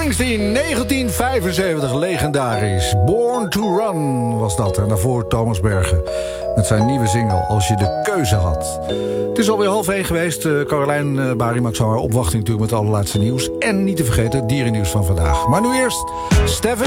Springsteen, 1975, legendarisch. Born to Run was dat. En daarvoor Thomas Bergen met zijn nieuwe single Als je de keuze had. Het is alweer 12:30 geweest. Carolijn Bari maakt zo haar opwachting natuurlijk met het allerlaatste nieuws. En niet te vergeten het dierennieuws van vandaag. Maar nu eerst Stefanie